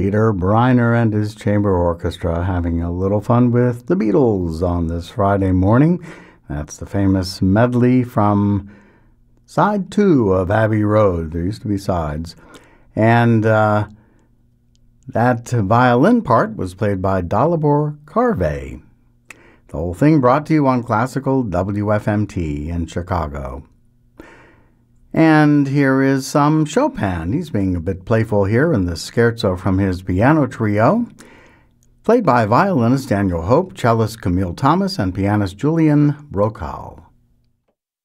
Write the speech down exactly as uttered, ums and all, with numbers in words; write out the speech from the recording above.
Peter Briner and his chamber orchestra having a little fun with the Beatles on this Friday morning. That's the famous medley from side two of Abbey Road. There used to be sides. And uh, that violin part was played by Dalibor Carve. The whole thing brought to you on Classical W F M T in Chicago. And here is some Chopin. He's being a bit playful here in the scherzo from his piano trio, played by violinist Daniel Hope, cellist Camille Thomas, and pianist Julian Brokaw.